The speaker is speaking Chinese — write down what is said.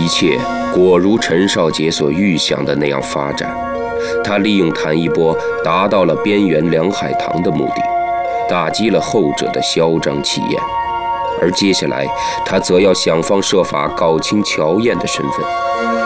一切果如陈少杰所预想的那样发展。他利用谭一波达到了边缘梁海棠的目的，打击了后者的嚣张气焰。而接下来，他则要想方设法搞清乔燕的身份。